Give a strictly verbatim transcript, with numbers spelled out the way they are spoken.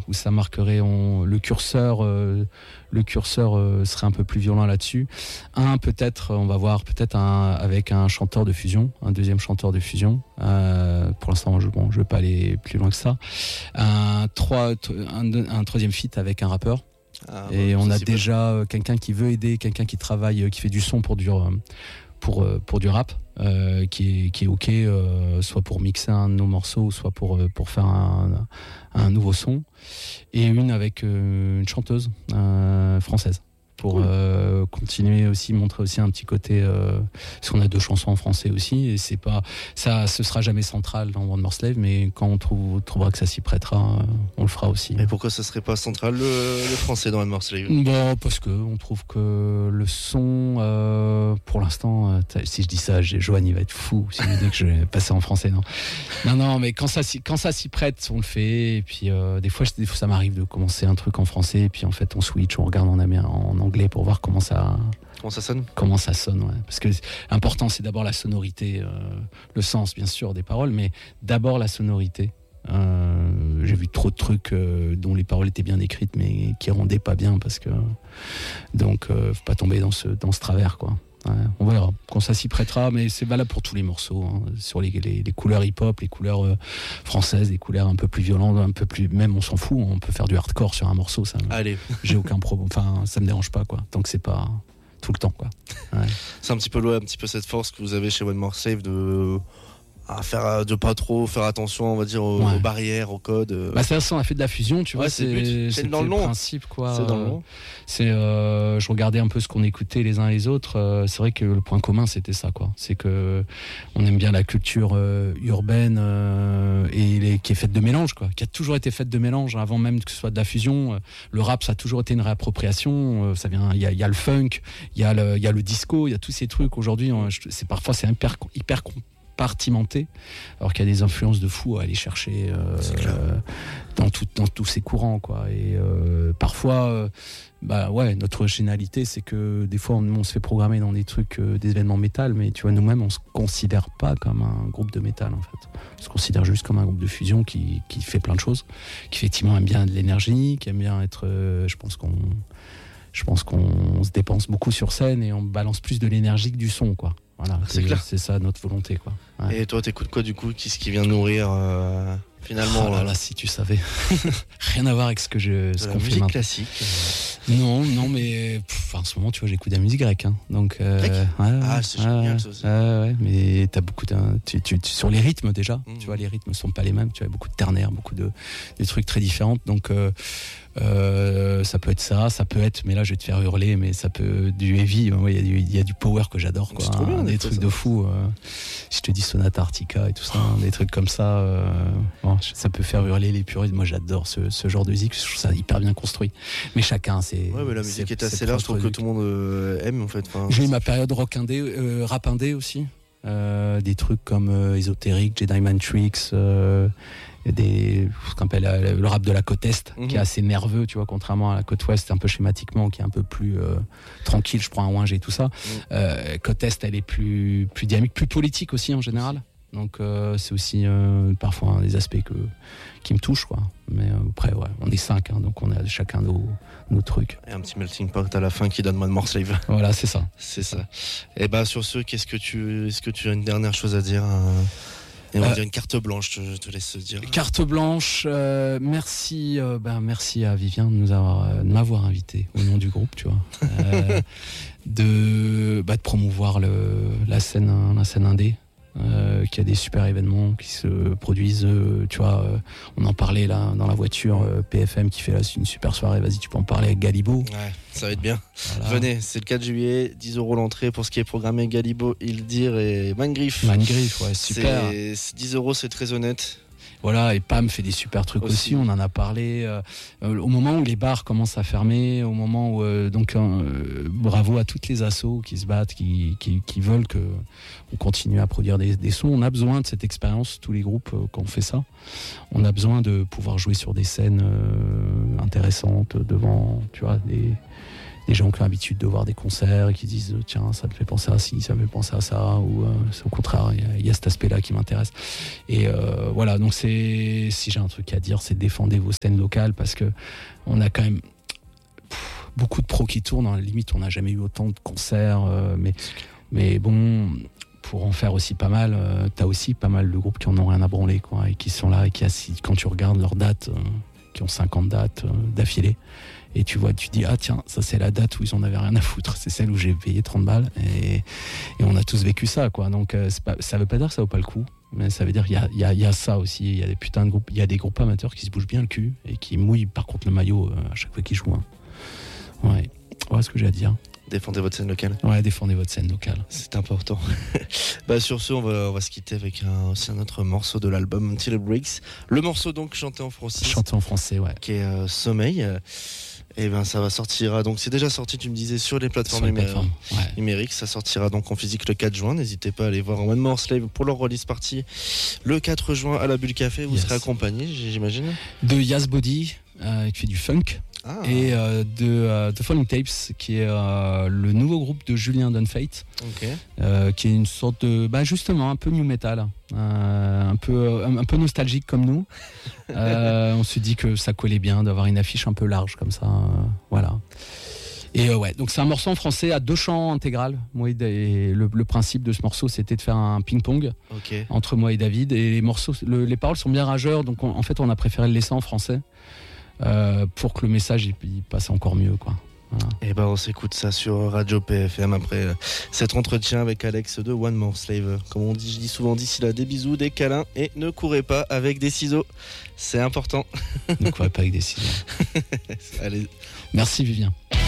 où ça marquerait on, le curseur, euh, le curseur euh, serait un peu plus violent là-dessus. Un, peut-être, on va voir peut-être un, avec un chanteur de fusion, un deuxième chanteur de fusion. Euh, pour l'instant, je bon, je vais pas aller plus loin que ça. Un, trois, un, un troisième feat avec un rappeur. Ah, et bon, on a déjà euh, quelqu'un qui veut aider, quelqu'un qui travaille, euh, qui fait du son pour du, euh, pour, euh, pour du rap, euh, qui, est, qui est ok, euh, soit pour mixer un de nos morceaux, soit pour, euh, pour faire un, un nouveau son. Et une avec euh, une chanteuse euh, française. Pour cool. euh, continuer aussi, montrer aussi un petit côté, euh, parce qu'on a deux chansons en français aussi, et c'est pas, ça, ce sera jamais central dans One More Slave, mais quand on trouve, trouvera que ça s'y prêtera, euh, on le fera aussi. Et pourquoi ça serait pas central le, le français dans One More Slave? Bon, parce que on trouve que le son, euh, pour l'instant, euh, si je dis ça, Johan il va être fou si je dis que je vais passer en français, non, non, non, mais quand ça, quand ça s'y prête, on le fait, et puis euh, des fois, des fois ça m'arrive de commencer un truc en français, et puis en fait on switch, on regarde en américain, en anglais. Pour voir comment ça comment ça sonne comment ça sonne ouais. Parce que l'important c'est d'abord la sonorité, euh, le sens bien sûr des paroles, mais d'abord la sonorité. Euh, j'ai vu trop de trucs euh, dont les paroles étaient bien écrites mais qui rendaient pas bien, parce que donc euh, faut pas tomber dans ce dans ce travers quoi. Ouais, on verra quand ça s'y prêtera, mais c'est valable pour tous les morceaux, hein, sur les, les, les couleurs hip-hop, les couleurs euh, françaises, les couleurs un peu plus violentes, un peu plus, même on s'en fout, on peut faire du hardcore sur un morceau, ça. Allez. J'ai aucun problème, enfin ça me dérange pas quoi, tant que c'est pas tout le temps quoi. Ouais. C'est un petit peu un petit peu cette force que vous avez chez One More Slave de à faire, de pas trop faire attention, on va dire, aux, ouais. aux barrières, aux codes. Bah c'est ça, on a fait de la fusion, tu ouais, vois, c'est, c'est, c'est dans le, le principe quoi. C'est dans le nom. C'est, euh, je regardais un peu ce qu'on écoutait les uns et les autres. Euh, c'est vrai que le point commun c'était ça quoi. C'est que on aime bien la culture euh, urbaine euh, et les, qui est faite de mélange quoi, qui a toujours été faite de mélange avant même que ce soit de la fusion. Euh, le rap ça a toujours été une réappropriation. Euh, ça vient, il y a, y a le funk, il y a le, il y a le disco, il y a tous ces trucs. Aujourd'hui, on, c'est parfois c'est hyper hyper compartimenté, alors qu'il y a des influences de fou à aller chercher euh, euh, dans, tout, dans tous ces courants quoi. Et euh, parfois euh, bah ouais, notre originalité c'est que des fois on, on se fait programmer dans des trucs euh, des événements métal, mais tu vois nous-mêmes on se considère pas comme un groupe de métal en fait, on se considère juste comme un groupe de fusion qui, qui fait plein de choses, qui effectivement aime bien de l'énergie, qui aime bien être euh, je pense qu'on je pense qu'on se dépense beaucoup sur scène et on balance plus de l'énergie que du son quoi. Voilà, c'est, c'est clair. C'est ça notre volonté quoi. Ouais. Et toi t'écoutes quoi du coup, qu'est-ce qui vient nourrir euh, finalement oh là là, si tu savais. Rien à voir avec ce que je ce de qu'on la fait musique maintenant. Classique. Non, non mais pff, en ce moment tu vois j'écoute de la musique grecque hein. Donc euh, Grec ouais, ah ouais, c'est ouais, génial ouais, ça aussi. Ouais, ouais, mais t'as beaucoup de tu, tu, tu, sur les rythmes déjà, mmh. Tu vois les rythmes sont pas les mêmes, tu as beaucoup de ternaires, beaucoup de des trucs très différents, donc euh, Euh, ça peut être ça, ça peut être, mais là je vais te faire hurler, mais ça peut du heavy, il ouais, y, y a du power que j'adore, quoi, hein, bien, des trucs ça. de fou. Euh, je te dis Sonata Arctica et tout ça, hein, des trucs comme ça, euh, bon, ça peut faire hurler les puristes. Moi j'adore ce, ce genre de musique, je trouve ça hyper bien construit. Mais chacun, c'est. Ouais, mais la musique c'est, est assez large, je trouve que tout le monde euh, aime en fait. Enfin, j'ai eu ma période rock indé, euh, rap indé aussi, euh, des trucs comme euh, Ésotérique, Jedi Mind Tricks. Euh, des ce qu'on appelle euh, le rap de la côte est mm-hmm. qui est assez nerveux tu vois, contrairement à la côte ouest un peu schématiquement qui est un peu plus euh, tranquille, je prends un Winge et tout ça. Mm. euh, côte est elle est plus plus dynamique, plus politique aussi en général, donc euh, c'est aussi euh, parfois un des aspects que qui me touchent quoi. Mais euh, après ouais, on est cinq hein, donc on a chacun nos nos trucs et un petit melting pot à la fin qui donne One More Slave. Voilà, c'est ça, c'est ça. Et bah sur ce, qu'est-ce que tu est-ce que tu as une dernière chose à dire euh... Et on va euh, dire une carte blanche, je te laisse dire. Carte blanche, euh, merci, euh, ben merci à Vivien de nous avoir, euh, de m'avoir invité au nom du groupe, tu vois, euh, de, bah, de promouvoir le, la scène, la scène indé. Euh, qu'il y a des super événements qui se produisent, euh, tu vois, euh, on en parlait là dans la voiture, euh, P F M qui fait là une super soirée, vas-y tu peux en parler avec Galibo. Ouais, ça va être bien. Voilà. Venez, c'est le quatre juillet, dix euros l'entrée pour ce qui est programmé, Galibo, Ildir et Mangriff. Mangriff, ouais, super. C'est, c'est dix euros, c'est très honnête. Voilà, et Pam fait des super trucs aussi, aussi on en a parlé. Euh, euh, au moment où les bars commencent à fermer, au moment où euh, donc euh, bravo à toutes les assos qui se battent, qui, qui, qui veulent que on continue à produire des, des sons. On a besoin de cette expérience, tous les groupes euh, quand on fait ça. On a besoin de pouvoir jouer sur des scènes euh, intéressantes devant, tu vois, des des gens qui ont l'habitude de voir des concerts et qui disent tiens, ça me fait penser à ci, ça me fait penser à ça, ou euh, c'est au contraire, il y, y a cet aspect-là qui m'intéresse. Et euh, voilà, donc c'est, si j'ai un truc à dire, c'est défendez vos scènes locales, parce que on a quand même pff, beaucoup de pros qui tournent. À la limite, on n'a jamais eu autant de concerts, euh, mais, mais bon, pour en faire aussi pas mal, euh, t'as aussi pas mal de groupes qui en ont rien à branler, quoi, et qui sont là et qui, quand tu regardes leurs dates, euh, qui ont cinquante dates euh, d'affilée, et tu vois, tu dis ah tiens, ça c'est la date où ils en avaient rien à foutre, c'est celle où j'ai payé trente balles, et, et on a tous vécu ça, quoi. Donc euh, c'est pas, ça veut pas dire que ça vaut pas le coup, mais ça veut dire qu'il y a, il y a, il y a ça aussi, il y a des putains de groupes, il y a des groupes amateurs qui se bougent bien le cul et qui mouillent par contre le maillot euh, à chaque fois qu'ils jouent, hein. Ouais, voilà ce que j'ai à dire. Défendez votre scène locale. Ouais, défendez votre scène locale. C'est important. Bah sur ce, on va, on va se quitter avec un, aussi un autre morceau de l'album Until It Breaks. Le morceau donc chanté en français. Chanté en français, ouais. Qui est euh, Sommeil. Et ben ça va sortira. Donc c'est déjà sorti, tu me disais, sur les plateformes, sur les plateformes numé- ouais. numériques. Ça sortira donc en physique le quatre juin. N'hésitez pas à aller voir One More Slave pour leur release party le quatre juin à la Bulle Café. Vous yes. serez accompagné, j'imagine, de Yas Body euh, qui fait du funk. Ah. Et euh, de euh, The Falling Tapes, qui est euh, le nouveau groupe de Julien Dunfate, okay. euh, qui est une sorte de, bah justement, un peu new metal, euh, un peu un, un peu nostalgique comme nous. euh, on se dit que ça collait bien d'avoir une affiche un peu large comme ça, euh, voilà. Et euh, ouais, donc c'est un morceau en français à deux chants intégral. Moi et le, le principe de ce morceau, c'était de faire un ping-pong okay. entre moi et David. Et les morceaux, le, les paroles sont bien rageurs, donc on, en fait, on a préféré le laisser en français. Euh, pour que le message il, il passe encore mieux, quoi. Voilà. Et ben on s'écoute ça sur Radio P F M après euh, cet entretien avec Alex de One More Slave. Comme on dit, je dis souvent d'ici là, des bisous, des câlins, et ne courez pas avec des ciseaux, c'est important. Ne courez pas avec des ciseaux. Allez. Merci Vivien.